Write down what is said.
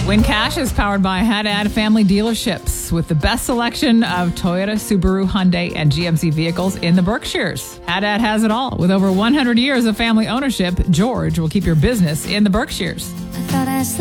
Win Cash is powered by Haddad Family Dealerships with the best selection of Toyota, Subaru, Hyundai, and GMC vehicles in the Berkshires. Haddad has it all. With over 100 years of family ownership, George will keep your business in the Berkshires.